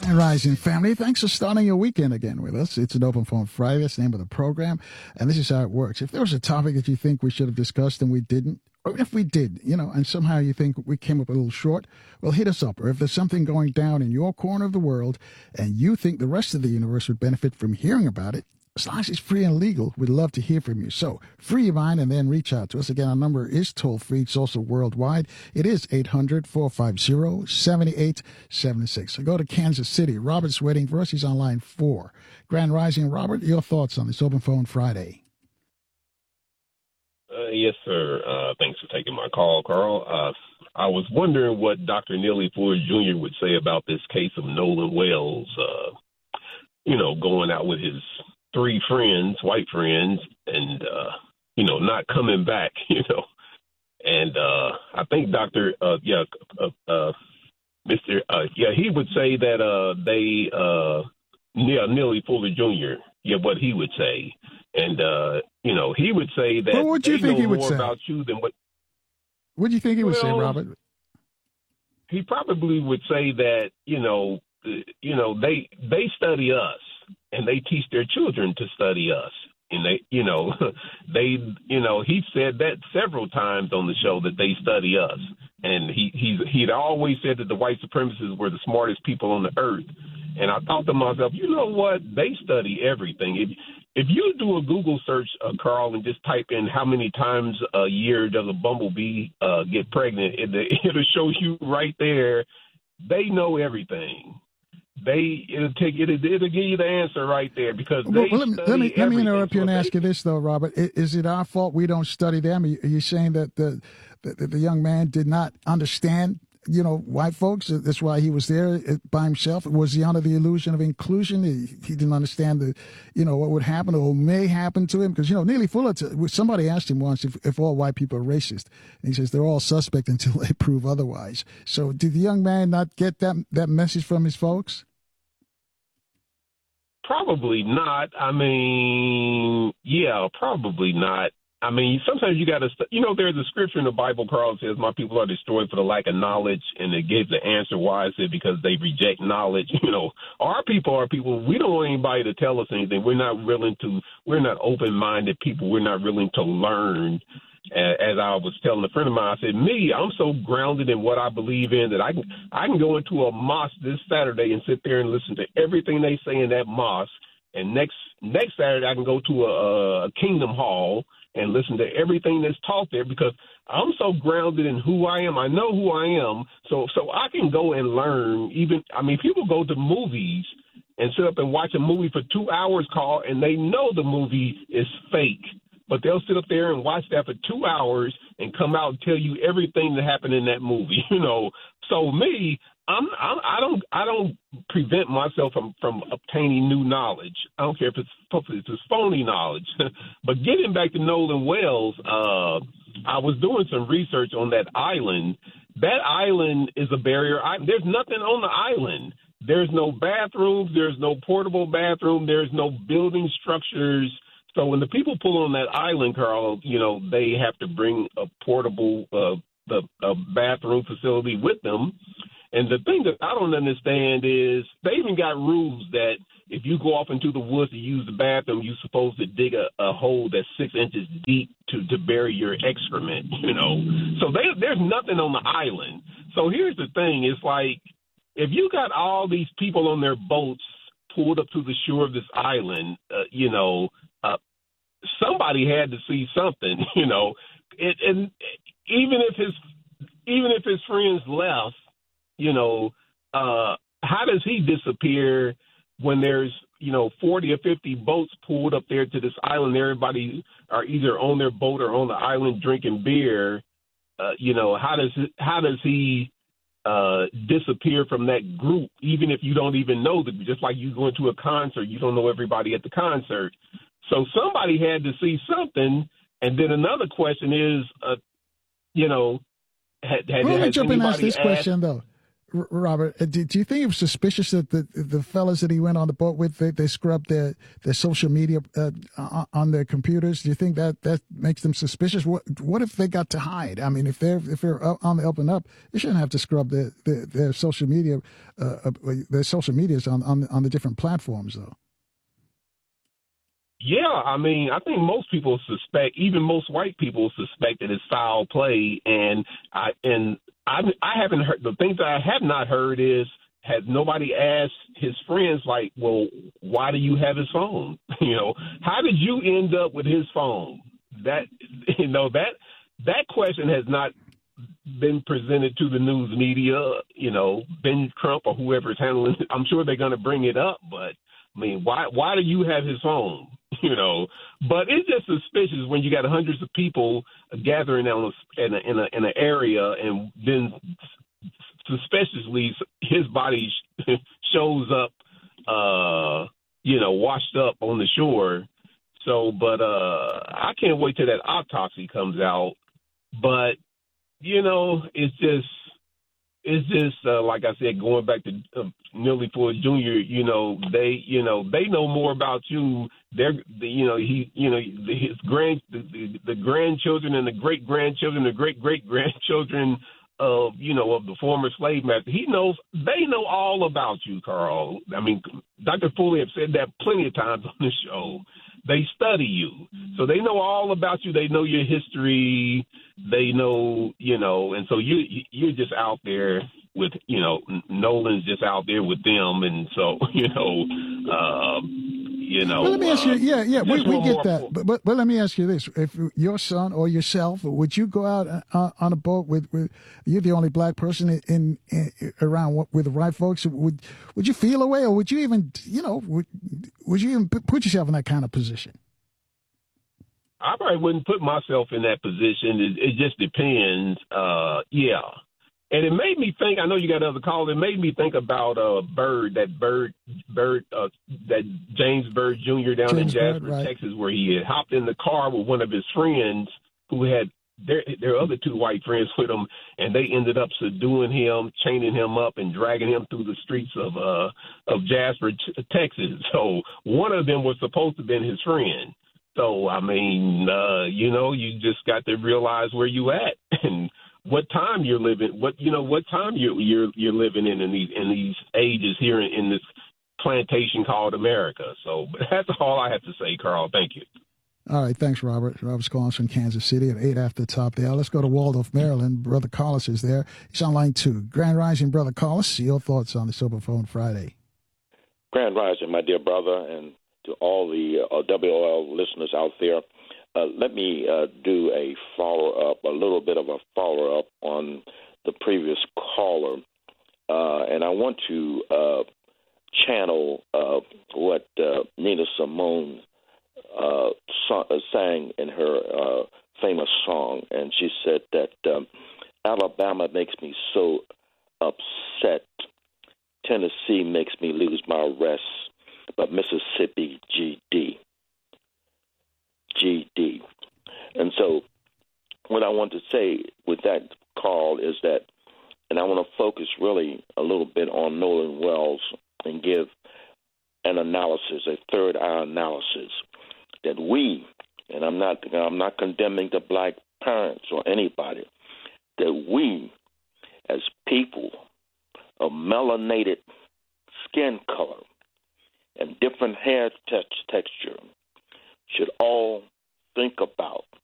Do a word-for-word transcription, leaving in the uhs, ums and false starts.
And Rising family, thanks for starting your weekend again with us. It's an Open Phone Friday. That's the name of the program. And this is how it works. If there was a topic that you think we should have discussed and we didn't, or if we did, you know, and somehow you think we came up a little short, well, hit us up. Or if there's something going down in your corner of the world and you think the rest of the universe would benefit from hearing about it, as long as it's free and legal, we'd love to hear from you. So free your mind and then reach out to us. Again, our number is toll free. It's also worldwide. It is eight hundred, four five zero, seven eight seven six. So go to Kansas City. Robert's waiting for us. He's on line four. Grand Rising, Robert, your thoughts on this Open Phone Friday? Uh, yes, sir. Uh, thanks for taking my call, Carl. Uh, I was wondering what Doctor Neely Ford Junior would say about this case of Nolan Wells, uh, you know, going out with his three friends, white friends, and, uh, you know, not coming back, you know. And uh, I think Doctor Uh, yeah, uh, uh, Mister Uh, yeah, he would say that uh, they, uh, yeah, Neely Fuller Junior, yeah, what he would say. And, uh, you know, he would say that what would you they think know he would more say? about you than what. What do you think he would well, say, Robert? He probably would say that, you know, you know, they they study us. And they teach their children to study us. And they, you know, they, you know, he said that several times on the show that they study us. And he, he's, he'd always said that the white supremacists were the smartest people on the earth. And I thought to myself, you know what? They study everything. If, if you do a Google search, uh, Carl, and just type in how many times a year does a bumblebee uh, get pregnant, it, it'll show you right there. They know everything. They it'll take it it'll give you the answer right there because they well, let me let me, let me interrupt you and so ask they, you this though, Robert. Is it our fault we don't study them? Are you, are you saying that the, the the young man did not understand, you know, white folks? That's why he was there by himself. Was he under the illusion of inclusion? He, he didn't understand the, you know, what would happen or may happen to him because you know Neely Fuller. Somebody asked him once if, if all white people are racist, and he says they're all suspect until they prove otherwise. So did the young man not get that that message from his folks? Probably not. I mean, yeah, probably not. I mean, sometimes you got to, you know, there's a scripture in the Bible, Carl, says, my people are destroyed for the lack of knowledge. And it gives the answer why it said because they reject knowledge. You know, our people are people, we don't want anybody to tell us anything. We're not willing to, we're not open-minded people. We're not willing to learn. As I was telling a friend of mine, I said, me, I'm so grounded in what I believe in that I can I can go into a mosque this Saturday and sit there and listen to everything they say in that mosque. And next next Saturday, I can go to a, a Kingdom Hall and listen to everything that's taught there because I'm so grounded in who I am. I know who I am. So so I can go and learn. Even I mean, people go to movies and sit up and watch a movie for two hours, Carl, and they know the movie is fake. But they'll sit up there and watch that for two hours and come out and tell you everything that happened in that movie, you know. So me, I'm, I'm I don't I don't prevent myself from, from obtaining new knowledge. I don't care if it's if it's phony knowledge. But getting back to Nolan Wells, uh, I was doing some research on that island. That island is a barrier. I, there's nothing on the island. There's no bathrooms. There's no portable bathroom. There's no building structures. So when the people pull on that island, Carl, you know, they have to bring a portable uh, the, a bathroom facility with them. And the thing that I don't understand is they even got rules that if you go off into the woods to use the bathroom, you're supposed to dig a, a hole that's six inches deep to, to bury your excrement, you know. So they, there's nothing on the island. So here's the thing. It's like if you got all these people on their boats pulled up to the shore of this island, uh, you know, uh, somebody had to see something, you know. It, and even if his even if his friends left, you know, uh, how does he disappear when there's, you know, forty or fifty boats pulled up there to this island? Everybody are either on their boat or on the island drinking beer. Uh, you know, how does how does he uh, disappear from that group, even if you don't even know them? Just like you go into a concert, you don't know everybody at the concert. So somebody had to see something. And then another question is, uh, you know, had, had, well, let me has jump in and ask this asked- question, though. Robert, do, do you think it was suspicious that the the fellas that he went on the boat with, they, they scrubbed their, their social media uh, on their computers? Do you think that that makes them suspicious? What what if they got to hide? I mean, if they're if they're on the up and up, they shouldn't have to scrub their their, their social media uh, their social medias on, on on the different platforms, though. Yeah, I mean, I think most people suspect, even most white people suspect that it's foul play, and I and I I haven't heard the things that I have not heard is has nobody asked his friends like, well, why do you have his phone? You know, how did you end up with his phone? That you know that that question has not been presented to the news media. You know, Ben Crump or whoever's handling it. I'm sure they're going to bring it up, but I mean, why why do you have his phone? You know, but it's just suspicious when you got hundreds of people gathering on a, in a in a in an area, and then suspiciously his body shows up, uh, you know, washed up on the shore. So, but uh, I can't wait till that autopsy comes out. But you know, it's just. It's just uh, like I said, going back to uh, Neely Fuller Junior You know, they, you know, they know more about you. They're, the, you know, he, you know, the, his grand, the, the, the grandchildren and the great grandchildren, the great great grandchildren of, you know, of the former slave master. He knows. They know all about you, Carl. I mean, Doctor Foley have said that plenty of times on the show. They study you, so they know all about you. They know your history. They know, you know, and so you you're just out there with, you know, Nolan's just out there with them, and so you know, uh, you know. Well, let me ask you. Uh, Yeah, yeah, we, we get that. For, but, but but let me ask you this: if your son or yourself, would you go out uh, on a boat with, with you're the only black person in, in, in around with the white folks? Would would you feel away, or would you even, you know, would would you even put yourself in that kind of position? I probably wouldn't put myself in that position. It, it just depends. Uh, yeah. And it made me think, I know you got other calls, it made me think about uh, Bird, that Bird, Bird, uh, that James Bird Junior down James in Jasper, Bird, right. Texas, where he had hopped in the car with one of his friends who had their, their other two white friends with him, and they ended up subduing him, chaining him up, and dragging him through the streets of uh, of Jasper, Texas. So one of them was supposed to have been his friend. So, I mean, uh, you know, you just got to realize where you at and what time you're living, what, you know, what time you, you're you're living in in these, in these ages here in, in this plantation called America. So that's all I have to say, Carl. Thank you. All right. Thanks, Robert. Robert's calling us from Kansas City at eight after the top there. Let's go to Waldorf, Maryland. Brother Collis is there. He's on line two. Grand Rising, Brother Collis. Your thoughts on the Sober Phone Friday? Grand Rising, my dear brother, and to all the uh, W O L listeners out there. Uh, let me uh, do a follow-up, a little bit of a follow-up on the previous caller. Uh, and I want to uh, channel uh, what uh, Nina Simone uh, so- sang in her uh, famous song. And she said that um, Alabama makes me so upset. Tennessee makes me lose my rest. But Mississippi, G D. G D. And so what I want to say with that call is that, and I want to focus really a little bit on Nolan Wells and give an analysis, a third eye analysis, that we, and I'm not, I'm not condemning the black parents or anybody, that we as people of melanated skin color and different hair te- texture should all think about